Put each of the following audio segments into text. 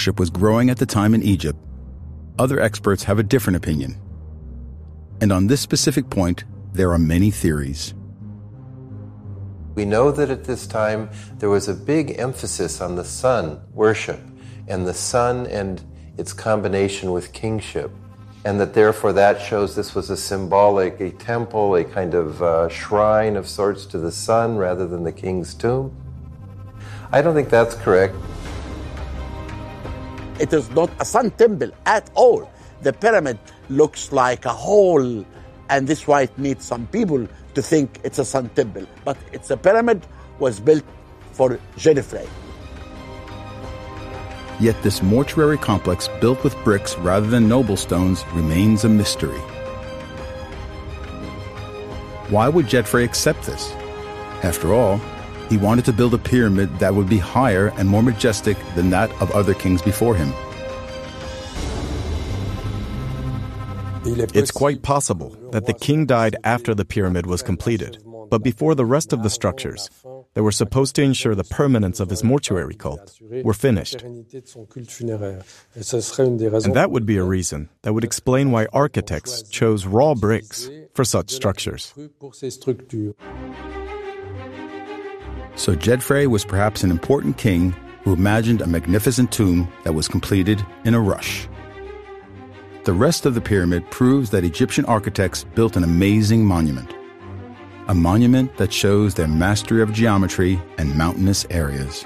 worship was growing at the time in Egypt, other experts have a different opinion. And on this specific point, there are many theories. We know that at this time there was a big emphasis on the sun worship and the sun and its combination with kingship, and that therefore that shows this was a symbolic, a temple, a kind of shrine of sorts to the sun rather than the king's tomb. I don't think that's correct. It is not a sun temple at all. The pyramid looks like a hole, and this is why it needs some people to think it's a sun temple. But it's a pyramid was built for Djedefre. Yet this mortuary complex built with bricks rather than noble stones remains a mystery. Why would Djedefre accept this? After all, he wanted to build a pyramid that would be higher and more majestic than that of other kings before him. It's quite possible that the king died after the pyramid was completed, but before the rest of the structures that were supposed to ensure the permanence of his mortuary cult were finished. And that would be a reason that would explain why architects chose raw bricks for such structures. So Djedefre was perhaps an important king who imagined a magnificent tomb that was completed in a rush. The rest of the pyramid proves that Egyptian architects built an amazing monument. A monument that shows their mastery of geometry and mountainous areas.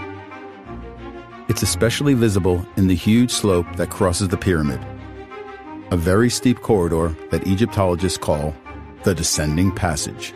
It's especially visible in the huge slope that crosses the pyramid. A very steep corridor that Egyptologists call the Descending Passage.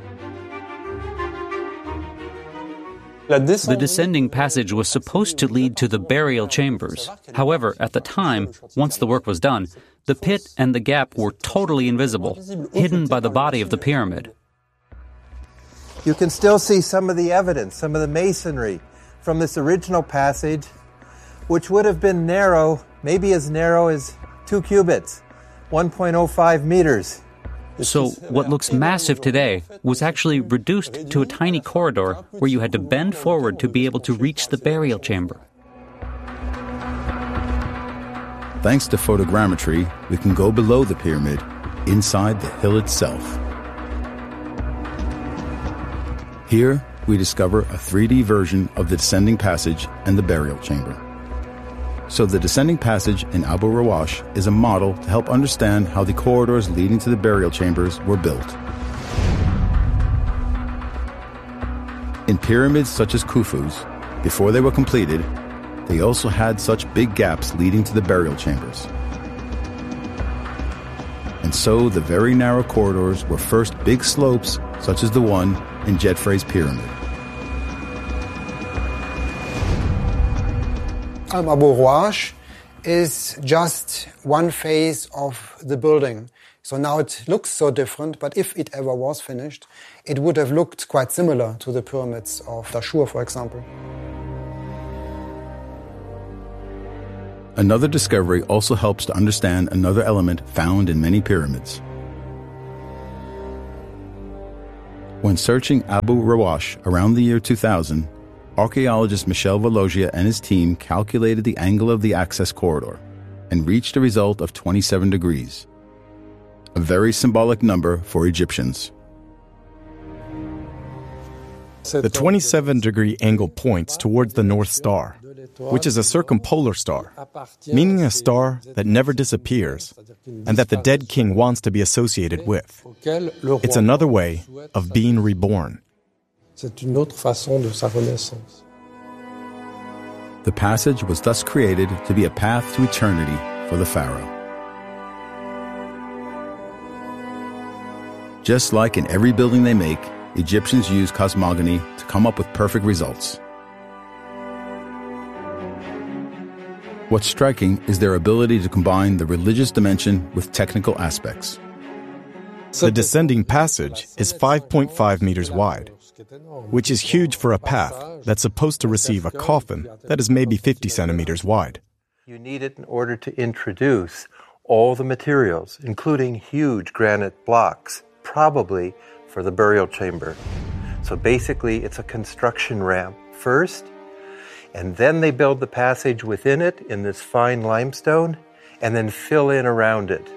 The descending passage was supposed to lead to the burial chambers. However, at the time, once the work was done, the pit and the gap were totally invisible, hidden by the body of the pyramid. You can still see some of the evidence, some of the masonry from this original passage, which would have been narrow, maybe as narrow as 2 cubits, 1.05 meters. So what looks massive today was actually reduced to a tiny corridor where you had to bend forward to be able to reach the burial chamber. Thanks to photogrammetry, we can go below the pyramid, inside the hill itself. Here, we discover a 3D version of the descending passage and the burial chamber. So the descending passage in Abu Rawash is a model to help understand how the corridors leading to the burial chambers were built. In pyramids such as Khufu's, before they were completed, they also had such big gaps leading to the burial chambers. And so the very narrow corridors were first big slopes such as the one in Djedefre's pyramid. Abu Rawash is just one phase of the building. So now it looks so different, but if it ever was finished, it would have looked quite similar to the pyramids of Dashur, for example. Another discovery also helps to understand another element found in many pyramids. When searching Abu Rawash around the year 2000, archaeologist Michel Valogia and his team calculated the angle of the access corridor and reached a result of 27 degrees, a very symbolic number for Egyptians. The 27-degree angle points towards the North Star, which is a circumpolar star, meaning a star that never disappears and that the dead king wants to be associated with. It's another way of being reborn. The passage was thus created to be a path to eternity for the pharaoh. Just like in every building they make, Egyptians use cosmogony to come up with perfect results. What's striking is their ability to combine the religious dimension with technical aspects. The descending passage is 5.5 meters wide, which is huge for a path that's supposed to receive a coffin that is maybe 50 centimeters wide. You need it in order to introduce all the materials, including huge granite blocks, probably for the burial chamber. So basically, it's a construction ramp first, And then they build the passage within it in this fine limestone and then fill in around it.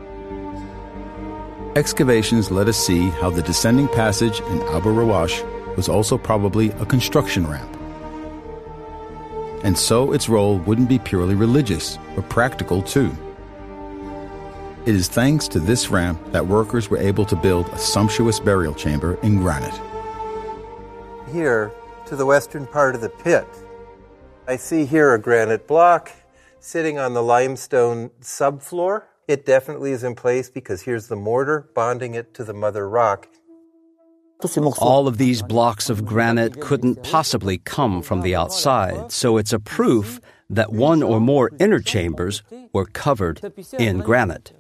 Excavations let us see how the descending passage in Abu Rawash was also probably a construction ramp. And so its role wouldn't be purely religious, but practical too. It is thanks to this ramp that workers were able to build a sumptuous burial chamber in granite. Here, to the western part of the pit, I see here a granite block sitting on the limestone subfloor. It definitely is in place because here's the mortar bonding it to the mother rock. All of these blocks of granite couldn't possibly come from the outside, so it's a proof that one or more inner chambers were covered in granite.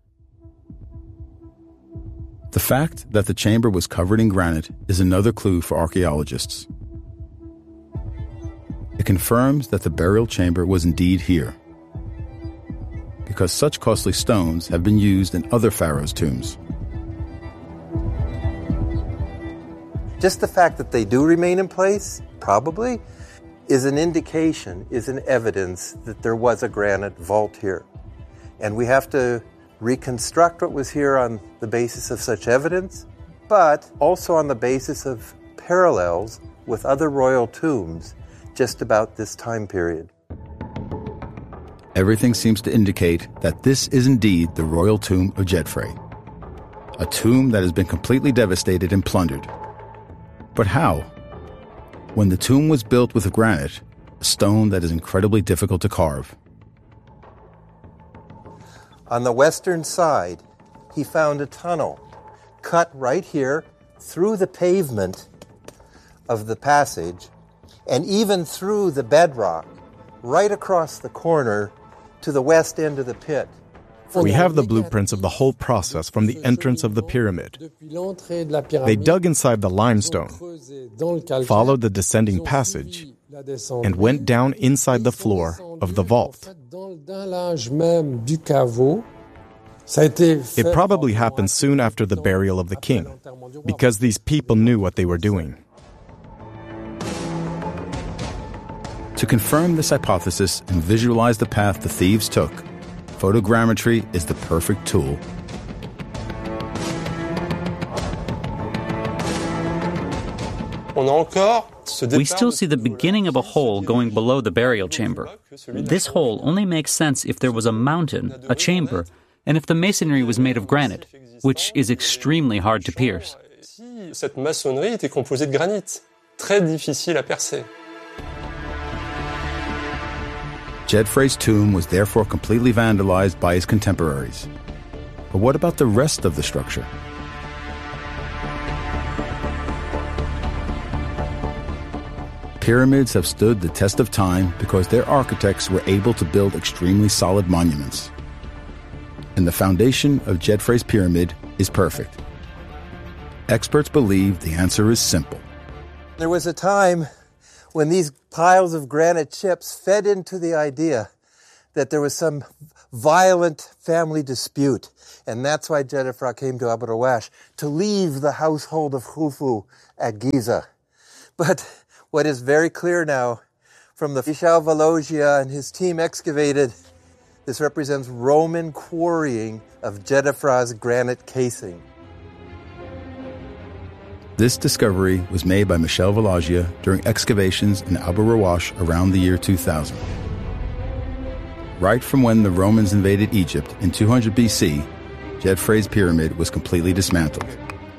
The fact that the chamber was covered in granite is another clue for archaeologists. It confirms that the burial chamber was indeed here, because such costly stones have been used in other pharaohs' tombs. Just the fact that they do remain in place, probably, is an indication, is an evidence that there was a granite vault here. And we have to reconstruct what was here on the basis of such evidence, but also on the basis of parallels with other royal tombs just about this time period. Everything seems to indicate that this is indeed the royal tomb of Djedefre, a tomb that has been completely devastated and plundered. But how? When the tomb was built with granite, a stone that is incredibly difficult to carve. On the western side, he found a tunnel cut right here through the pavement of the passage and even through the bedrock right across the corner to the west end of the pit. We have the blueprints of the whole process from the entrance of the pyramid. They dug inside the limestone, followed the descending passage, and went down inside the floor of the vault. It probably happened soon after the burial of the king, because these people knew what they were doing. To confirm this hypothesis and visualize the path the thieves took, photogrammetry is the perfect tool. We still see the beginning of a hole going below the burial chamber. This hole only makes sense if there was a mountain, a chamber, and if the masonry was made of granite, which is extremely hard to pierce. Cette maçonnerie était composée de granit, très difficile à percer. Djedefre's tomb was therefore completely vandalized by his contemporaries. But what about the rest of the structure? Pyramids have stood the test of time because their architects were able to build extremely solid monuments. And the foundation of Djedefre's pyramid is perfect. Experts believe the answer is simple. There was a time when these piles of granite chips fed into the idea that there was some violent family dispute. And that's why Djedefre came to Abu Rawash, to leave the household of Khufu at Giza. But what is very clear now, from the Michel Valogia and his team excavated, this represents Roman quarrying of Djedefre's granite casing. This discovery was made by Michel Valogia during excavations in Abu Rawash around the year 2000. Right from when the Romans invaded Egypt in 200 BC, Djedefre's pyramid was completely dismantled.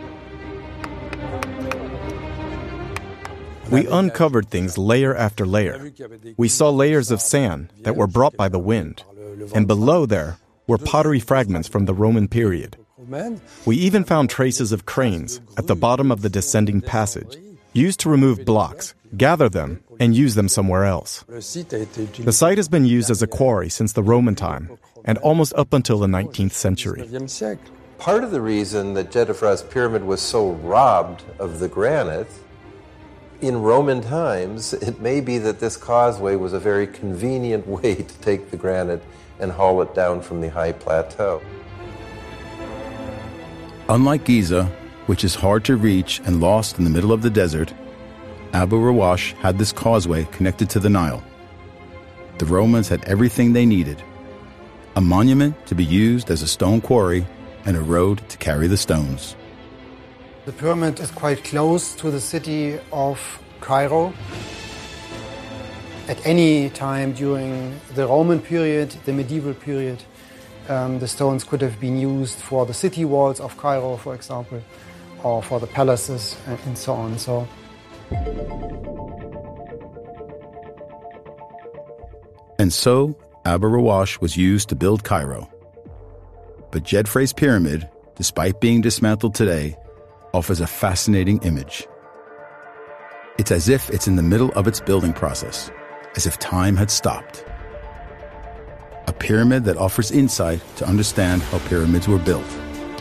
We uncovered things layer after layer. We saw layers of sand that were brought by the wind, and below there were pottery fragments from the Roman period. We even found traces of cranes at the bottom of the descending passage, used to remove blocks, gather them, and use them somewhere else. The site has been used as a quarry since the Roman time, and almost up until the 19th century. Part of the reason that Djedefre's pyramid was so robbed of the granite, in Roman times, it may be that this causeway was a very convenient way to take the granite and haul it down from the high plateau. Unlike Giza, which is hard to reach and lost in the middle of the desert, Abu Rawash had this causeway connected to the Nile. The Romans had everything they needed: a monument to be used as a stone quarry and a road to carry the stones. The pyramid is quite close to the city of Cairo. At any time during the Roman period, the medieval period, the stones could have been used for the city walls of Cairo, for example, or for the palaces and so on. And so Abu Rawash was used to build Cairo. But Djedefre's pyramid, despite being dismantled today, offers a fascinating image. It's as if it's in the middle of its building process, as if time had stopped. A pyramid that offers insight to understand how pyramids were built.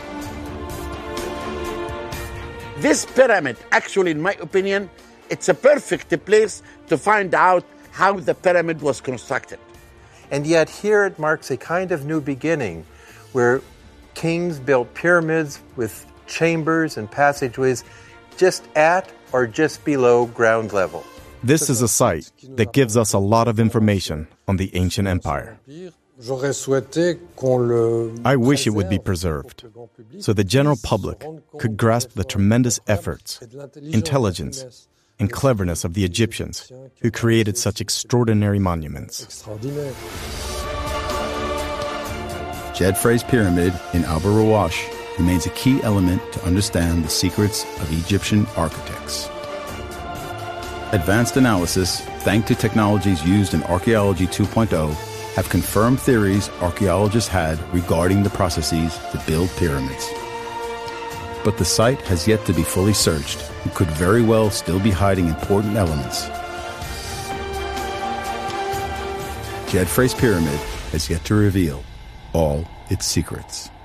This pyramid, actually, in my opinion, it's a perfect place to find out how the pyramid was constructed. And yet here it marks a kind of new beginning where kings built pyramids with chambers and passageways just at or just below ground level. This is a site that gives us a lot of information on the ancient empire. I wish it would be preserved, so the general public could grasp the tremendous efforts, intelligence, and cleverness of the Egyptians who created such extraordinary monuments. Djedefre's pyramid in Abu Rawash remains a key element to understand the secrets of Egyptian architects. Advanced analysis, thanks to technologies used in Archaeology 2.0, have confirmed theories archaeologists had regarding the processes to build pyramids. But the site has yet to be fully searched and could very well still be hiding important elements. Djedefre's pyramid has yet to reveal all its secrets.